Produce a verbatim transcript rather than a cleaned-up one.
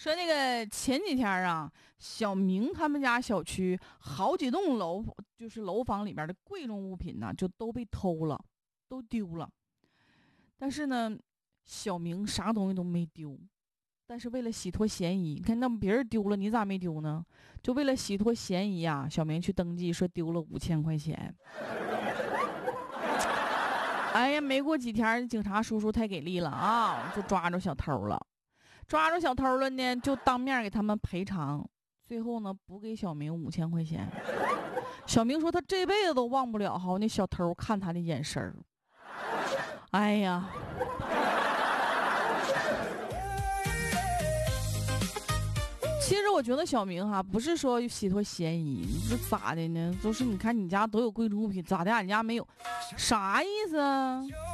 说那个前几天啊，小明他们家小区好几栋楼，就是楼房里边的贵重物品呢，就都被偷了，都丢了。但是呢，小明啥东西都没丢。但是为了洗脱嫌疑，你看那别人丢了，你咋没丢呢？就为了洗脱嫌疑啊，小明去登记说丢了五千块钱。哎呀，没过几天，警察叔叔太给力了啊，就抓住小偷了。抓住小偷了呢，就当面给他们赔偿。最后呢，补给小明五千块钱。小明说他这辈子都忘不了哈，那小偷看他的眼神儿。哎呀。其实我觉得小明哈，不是说洗脱嫌疑，这咋的呢？就是你看你家都有贵重物品，咋的俺家没有？啥意思啊？